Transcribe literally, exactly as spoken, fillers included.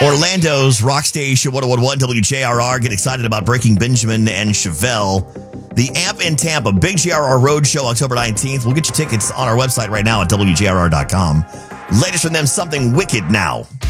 Orlando's Rock Station one oh one point one W J R R. Get excited about Breaking Benjamin and Chevelle. The A M P in Tampa, Big J R R Roadshow, October nineteenth. We'll get you tickets on our website right now at W J R R dot com. Latest from them, Something Wicked Now.